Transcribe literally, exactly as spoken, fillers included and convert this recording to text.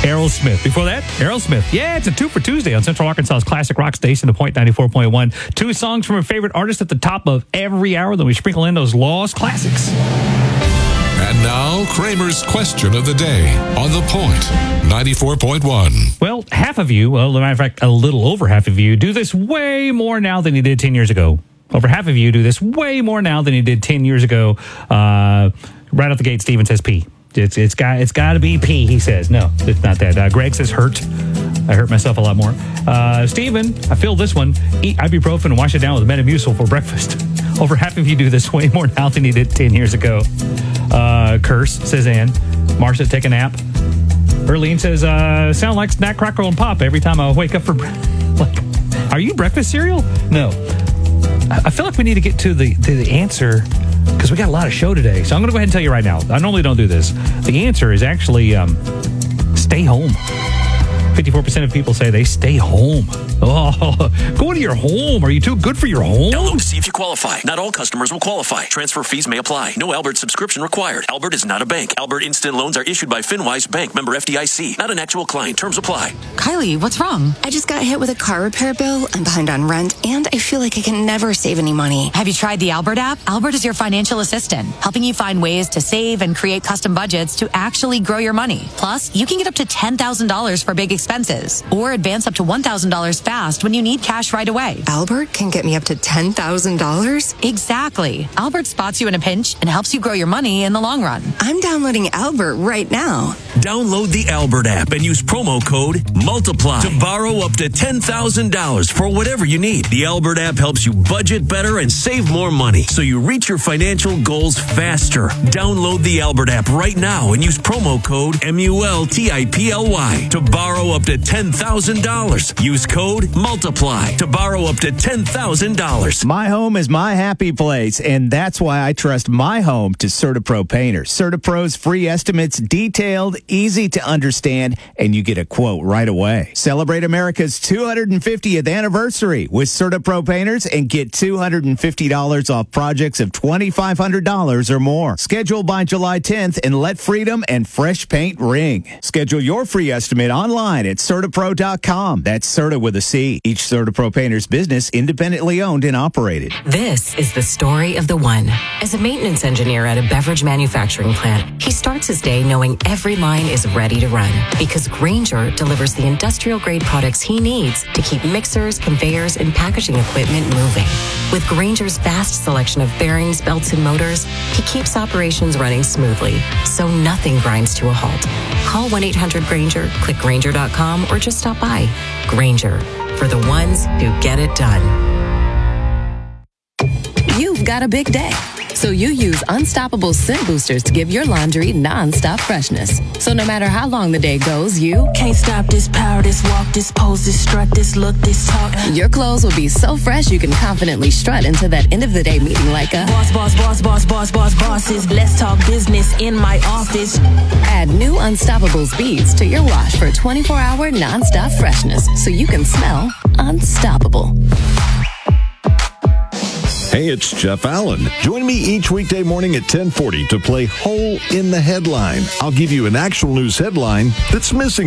Aerosmith. Before that, Aerosmith. Yeah, it's a two for Tuesday on Central Arkansas's classic rock station, The Point ninety-four point one. Two songs from our favorite artist at the top of every hour. Then we sprinkle in those lost classics. And now, Kramer's question of the day on The Point ninety-four point one. Well, half of you, well, as a matter of fact, a little over half of you, do this way more now than you did ten years ago. Over half of you do this way more now than you did ten years ago. Uh, right out the gate, Steven says P. It's it's got it's got to be P. He says no, it's not that. Uh, Greg says hurt. I hurt myself a lot more. Uh, Steven, I feel this one. Eat ibuprofen and wash it down with Metamucil for breakfast. Over half of you do this way more now than you did ten years ago. Uh, curse, says Ann. Marcia, take a nap. Erlene says, uh, sound like Snack, Crackle, and Pop every time I wake up for breakfast. Like, are you breakfast cereal? No. I feel like we need to get to the, to the answer because we got a lot of show today. So I'm going to go ahead and tell you right now. I normally don't do this. The answer is actually um, stay home. fifty-four percent of people say they stay home. Oh, go to your home. Are you too good for your home? Download to see if you qualify. Not all customers will qualify. Transfer fees may apply. No Albert subscription required. Albert is not a bank. Albert Instant Loans are issued by FinWise Bank, member F D I C. Not an actual client. Terms apply. Kylie, what's wrong? I just got hit with a car repair bill. I'm behind on rent, and I feel like I can never save any money. Have you tried the Albert app? Albert is your financial assistant, helping you find ways to save and create custom budgets to actually grow your money. Plus, you can get up to ten thousand dollars for big expenses, or advance up to one thousand dollars fast when you need cash right away. Albert can get me up to ten thousand dollars? Exactly. Albert spots you in a pinch and helps you grow your money in the long run. I'm downloading Albert right now. Download the Albert app and use promo code MULTIPLY to borrow up to ten thousand dollars for whatever you need. The Albert app helps you budget better and save more money so you reach your financial goals faster. Download the Albert app right now and use promo code M U L T I P L Y to borrow up to ten thousand dollars. Use code MULTIPLY to borrow up to ten thousand dollars. My home is my happy place, and that's why I trust my home to CertaPro Painters. CertaPro's free estimates, detailed, easy to understand, and you get a quote right away. Celebrate America's two hundred fiftieth anniversary with CertaPro Painters and get two hundred fifty dollars off projects of twenty-five hundred dollars or more. Schedule by July tenth and let freedom and fresh paint ring. Schedule your free estimate online at CertaPro dot com. That's Certa with a C. Each CertaPro Painters business independently owned and operated. This is the story of the one. As a maintenance engineer at a beverage manufacturing plant, he starts his day knowing every line is ready to run because Grainger delivers the industrial-grade products he needs to keep mixers, conveyors, and packaging equipment moving. With Grainger's vast selection of bearings, belts, and motors, he keeps operations running smoothly, so nothing grinds to a halt. Call one eight hundred Grainger, click Grainger dot com, or just stop by. Grainger, for the ones who get it done. You've got a big day, so you use Unstoppable Scent Boosters to give your laundry non-stop freshness. So no matter how long the day goes, you can't stop this power, this walk, this pose, this strut, this look, this talk. Your clothes will be so fresh you can confidently strut into that end of the day meeting like a boss, boss, boss, boss, boss, boss, bosses. Let's talk business in my office. Add new Unstoppables beads to your wash for twenty-four hour non-stop freshness so you can smell unstoppable. Hey, it's Jeff Allen. Join me each weekday morning at ten forty to play Hole in the Headline. I'll give you an actual news headline that's missing